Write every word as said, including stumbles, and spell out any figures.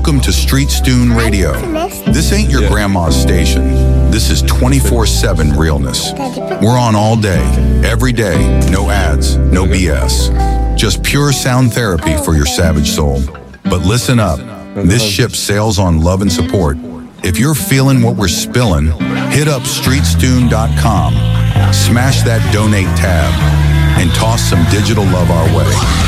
Welcome to Street Stoon Radio. This ain't your grandma's station. This is twenty-four seven realness. We're on all day, every day, no ads, no B S. Just pure sound therapy for your savage soul. But listen up, this ship sails on love and support. If you're feeling what we're spilling, hit up street stoon dot com, smash that donate tab, and toss some digital love our way.